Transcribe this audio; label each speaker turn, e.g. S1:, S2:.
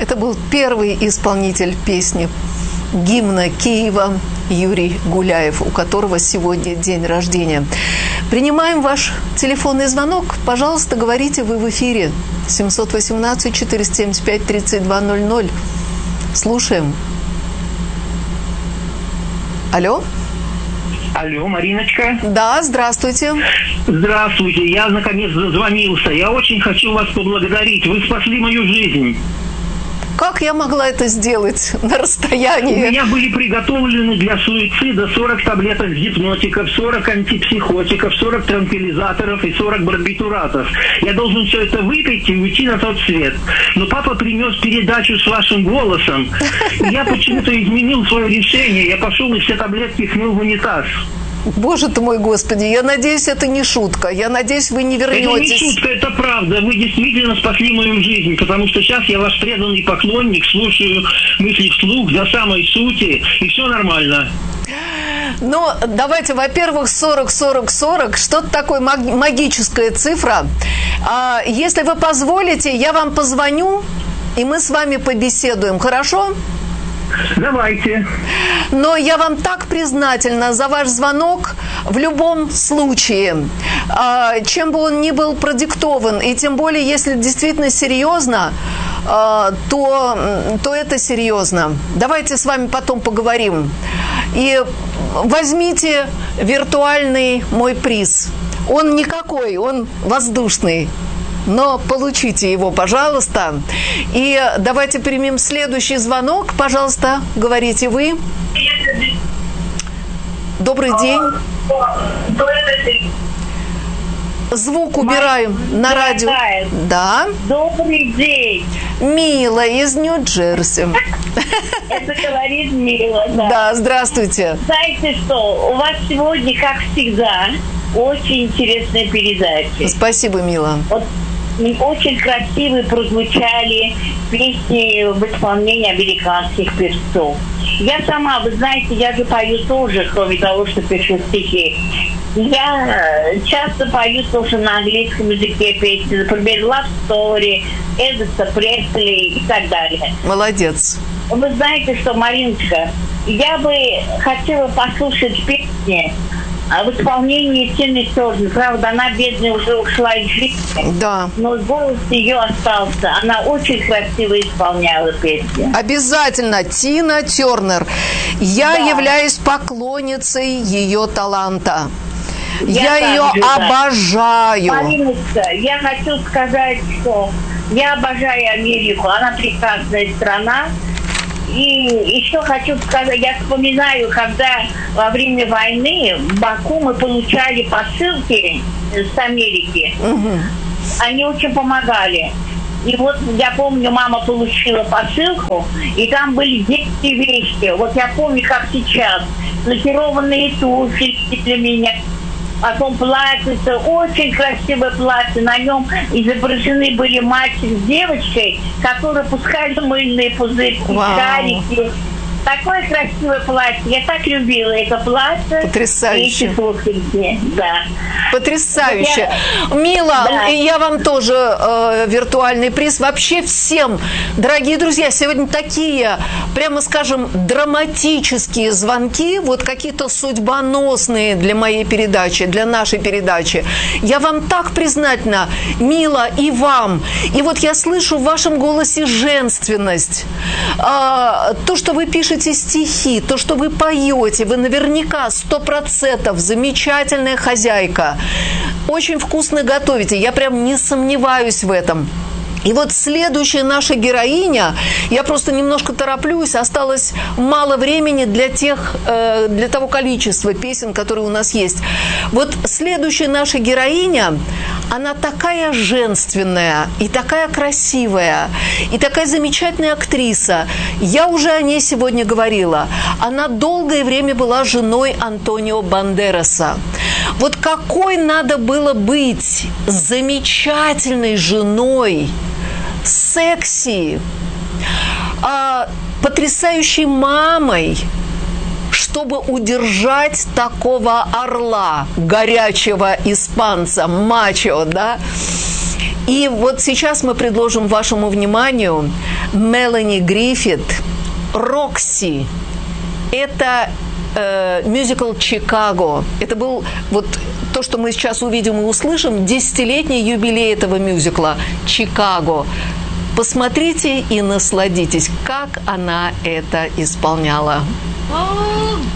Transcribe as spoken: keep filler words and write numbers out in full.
S1: Это был первый исполнитель песни гимна Киева Юрий Гуляев, у которого сегодня день рождения. Принимаем ваш телефонный звонок. Пожалуйста, говорите, вы в эфире. семь один восемь четыре семь пять три два ноль ноль. Слушаем. Алло?
S2: Алло, Мариночка.
S1: Да, здравствуйте.
S2: Здравствуйте, я наконец дозвонился. Я очень хочу вас поблагодарить. Вы спасли мою жизнь.
S1: Как я могла это сделать на расстоянии?
S2: У меня были приготовлены для суицида сорок таблеток гипнотиков, сорок антипсихотиков, сорок транквилизаторов и сорок барбитуратов. Я должен все это выпить и уйти на тот свет. Но папа принес передачу с вашим голосом. И я почему-то изменил свое решение. Я пошел и все таблетки смыл в унитаз.
S1: Боже ты мой, Господи, я надеюсь, это не шутка. Я надеюсь, вы не вернетесь.
S2: Это не шутка, это правда. Вы действительно спасли мою жизнь, потому что сейчас я ваш преданный поклонник, слушаю мысли вслух до самой сути, и все нормально.
S1: Ну, давайте, во-первых, сорок, сорок, сорок, что-то такое магическая цифра. А, если вы позволите, я вам позвоню, и мы с вами побеседуем, хорошо?
S2: Давайте.
S1: Но я вам так признательна за ваш звонок в любом случае, чем бы он ни был продиктован, и тем более, если действительно серьезно, то, то это серьезно. Давайте с вами потом поговорим. И возьмите виртуальный мой приз. Он никакой, он воздушный. Но получите его, пожалуйста. И давайте примем следующий звонок. Пожалуйста, говорите вы. Добрый день. Звук убираем на радио. Да.
S3: Добрый день.
S1: Мила из Нью-Джерси.
S3: Это говорит Мила, да.
S1: Да, здравствуйте.
S3: Знаете что, у вас сегодня, как всегда, очень интересная передача.
S1: Спасибо, Мила.
S3: Вот очень красивые прозвучали песни в исполнении американских певцов. Я сама, вы знаете, я же пою тоже, кроме того, что пишу стихи. Я часто пою тоже на английском языке песни, например, Love Story, Элвиса Пресли и так далее.
S1: Молодец.
S3: Вы знаете что, Мариночка, я бы хотела послушать песни в исполнении Тины Тернер. Правда, она, бедная, уже ушла из жизни.
S1: Да.
S3: Но голос ее остался. Она очень красиво исполняла песни.
S1: Обязательно. Тина Тернер. Я да. являюсь поклонницей ее таланта. Я, я ее же, обожаю.
S3: Да. Мариночка, я хочу сказать, что я обожаю Америку. Она прекрасная страна. И еще хочу сказать, я вспоминаю, когда во время войны в Баку мы получали посылки с Америки. Угу. Они очень помогали. И вот я помню, мама получила посылку, и там были детские вещи. Вот я помню, как сейчас. Лакированные туфельки для меня. Потом платье, очень красивое платье. На нем изображены были мальчик с девочкой, которые пускали мыльные пузырьки, шарики. Такое красивое платье. Я так любила это платье.
S1: Потрясающе.
S3: И эти туфельки, да.
S1: Потрясающе. Я... Мила, да. И я вам тоже э, виртуальный приз. Вообще всем, дорогие друзья, сегодня такие, прямо скажем, драматические звонки, вот какие-то судьбоносные для моей передачи, для нашей передачи. Я вам так признательна, Мила, и вам. И вот я слышу в вашем голосе женственность. Э, то, что вы пишете стихи, то, что вы поете, вы наверняка сто процентов замечательная хозяйка. Очень вкусно готовите, я прям не сомневаюсь в этом. И вот следующая наша героиня, я просто немножко тороплюсь, осталось мало времени для тех, для того количества песен, которые у нас есть. Вот следующая наша героиня, она такая женственная, и такая красивая, и такая замечательная актриса. Я уже о ней сегодня говорила. Она долгое время была женой Антонио Бандераса. Вот какой надо было быть замечательной женой, секси, а, потрясающей мамой, чтобы удержать такого орла, горячего испанца, мачо, да? И вот сейчас мы предложим вашему вниманию Мелани Гриффит «Рокси». Это э, мюзикл «Чикаго». Это был вот то, что мы сейчас увидим и услышим, десятилетний юбилей этого мюзикла «Чикаго». Посмотрите и насладитесь, как она это исполняла.